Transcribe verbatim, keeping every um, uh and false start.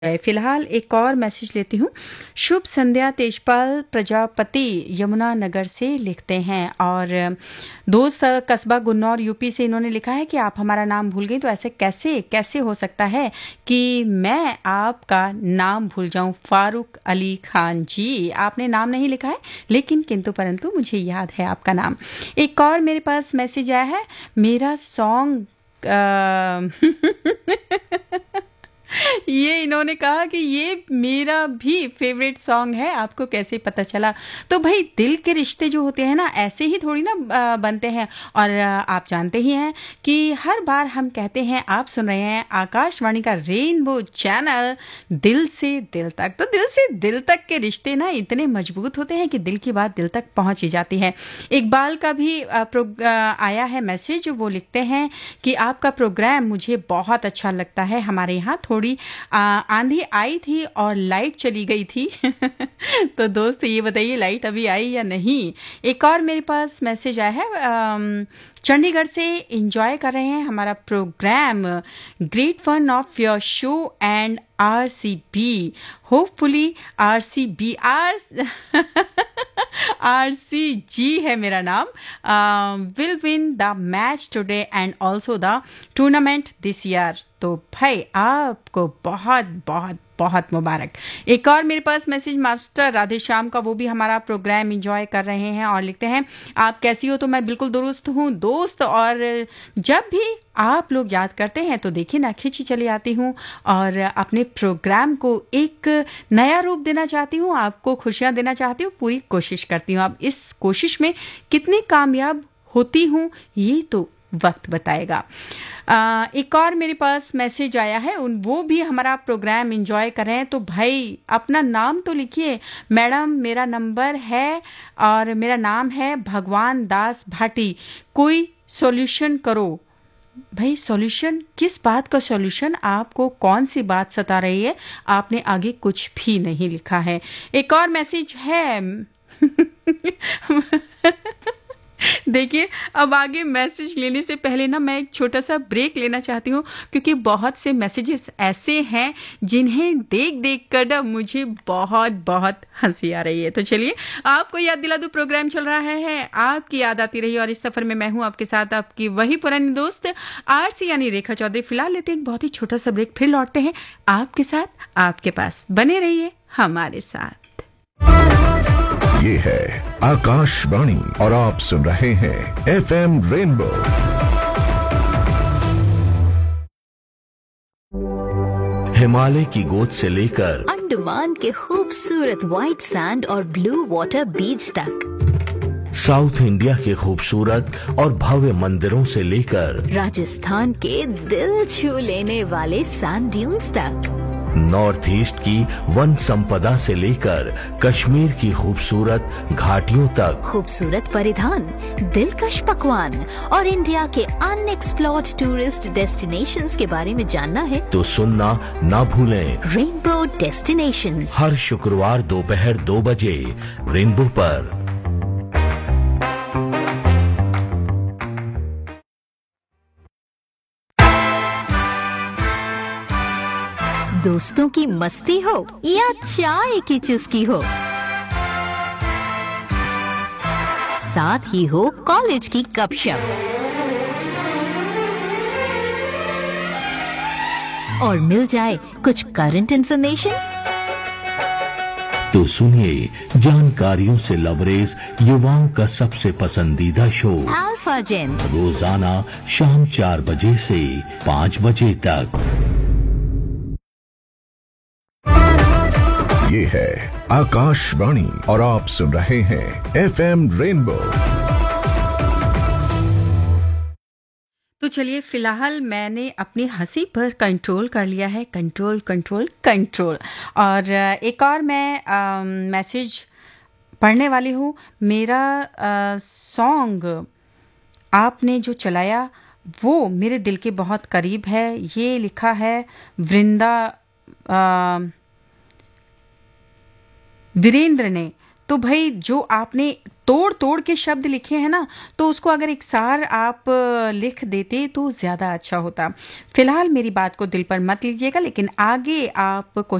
फिलहाल एक और मैसेज लेती हूँ। शुभ संध्या तेजपाल प्रजापति यमुना नगर से लिखते हैं और दोस्त कस्बा गुन्नौर यूपी से इन्होंने लिखा है कि आप हमारा नाम भूल गई तो ऐसे कैसे कैसे हो सकता है कि मैं आपका नाम भूल जाऊं। फारूक अली खान जी, आपने नाम नहीं लिखा है लेकिन किंतु परंतु मुझे याद है आपका नाम। एक और मेरे पास मैसेज आया है, मेरा सॉन्ग ये इन्होंने कहा कि ये मेरा भी फेवरेट सॉन्ग है, आपको कैसे पता चला? तो भाई दिल के रिश्ते जो होते हैं ना ऐसे ही थोड़ी ना बनते हैं। और आप जानते ही हैं कि हर बार हम कहते हैं, आप सुन रहे हैं आकाशवाणी का रेनबो चैनल दिल से दिल तक। तो दिल से दिल तक के रिश्ते ना इतने मजबूत होते हैं कि दिल की बात दिल तक पहुंच ही जाती है। इकबाल का भी आया है मैसेज, वो लिखते हैं कि आपका प्रोग्राम मुझे बहुत अच्छा लगता है। हमारे यहाँ थोड़ी आंधी आई थी और लाइट चली गई थी तो दोस्त ये बताइए लाइट अभी आई या नहीं। एक और मेरे पास मैसेज आया है, चंडीगढ़ से एंजॉय कर रहे हैं हमारा programme, great fun of your show and R C B, hopefully R C B are R C जी है मेरा नाम, will win the match today and also the tournament this year. तो भाई आपको बहुत बहुत बहुत मुबारक। एक और मेरे पास मैसेज मास्टर राधेश्याम का, वो भी हमारा प्रोग्राम एंजॉय कर रहे हैं और लिखते हैं, आप कैसी हो? तो मैं बिल्कुल दुरुस्त हूँ दोस्त, और जब भी आप लोग याद करते हैं तो देखिए ना खिंची चली आती हूँ और अपने प्रोग्राम को एक नया रूप देना चाहती हूँ, आपको खुशियाँ देना चाहती हूँ, पूरी कोशिश करती हूँ। अब इस कोशिश में कितनी कामयाब होती हूँ ये तो वक्त बताएगा। आ, एक और मेरे पास मैसेज आया है, उन वो भी हमारा प्रोग्राम एंजॉय कर रहे हैं। तो भाई अपना नाम तो लिखिए। मैडम मेरा नंबर है और मेरा नाम है भगवान दास भाटी, कोई सॉल्यूशन करो। भाई सॉल्यूशन, किस बात का सॉल्यूशन? आपको कौन सी बात सता रही है? आपने आगे कुछ भी नहीं लिखा है। एक और मैसेज है देखिए अब आगे मैसेज लेने से पहले ना मैं एक छोटा सा ब्रेक लेना चाहती हूँ, क्योंकि बहुत से मैसेजेस ऐसे हैं जिन्हें देख देख कर ना मुझे बहुत बहुत हंसी आ रही है। तो चलिए आपको याद दिला दूं, प्रोग्राम चल रहा है आपकी याद आती रही, और इस सफर में मैं हूँ आपके साथ आपकी वही पुरानी दोस्त आरसी यानी रेखा चौधरी। फिलहाल लेते हैं एक बहुत ही छोटा सा ब्रेक, फिर लौटते हैं आपके साथ आपके पास। बने रहिए हमारे साथ। ये है आकाशवाणी और आप सुन रहे हैं एफ एम रेनबो। हिमालय की गोद से लेकर अंडमान के खूबसूरत व्हाइट सैंड और ब्लू वाटर बीच तक, साउथ इंडिया के खूबसूरत और भव्य मंदिरों से लेकर राजस्थान के दिल छू लेने वाले सैंड ड्यून्स तक, नॉर्थ ईस्ट की वन संपदा से लेकर कश्मीर की खूबसूरत घाटियों तक, खूबसूरत परिधान, दिलकश पकवान और इंडिया के अनएक्सप्लोर्ड टूरिस्ट डेस्टिनेशंस के बारे में जानना है तो सुनना ना भूलें रेनबो डेस्टिनेशंस, हर शुक्रवार दोपहर दो बजे रेनबो पर। दोस्तों की मस्ती हो या चाय की चुस्की हो, साथ ही हो कॉलेज की गपशप, और मिल जाए कुछ करंट इंफॉर्मेशन, तो सुनिए जानकारियों से लबरेज युवाओं का सबसे पसंदीदा शो अल्फा जेन, रोजाना शाम चार बजे से पाँच बजे तक। ये है आकाशवाणी और आप सुन रहे हैं एफ एम रेनबो। तो चलिए फिलहाल मैंने अपनी हंसी पर कंट्रोल कर लिया है, कंट्रोल कंट्रोल कंट्रोल। और एक और मैं मैसेज पढ़ने वाली हूँ। मेरा सॉन्ग आपने जो चलाया वो मेरे दिल के बहुत करीब है, ये लिखा है वृंदा आ, वीरेंद्र ने। तो भाई जो आपने तोड़ तोड़ के शब्द लिखे हैं ना, तो उसको अगर एक सार आप लिख देते तो ज़्यादा अच्छा होता। फिलहाल मेरी बात को दिल पर मत लीजिएगा, लेकिन आगे आप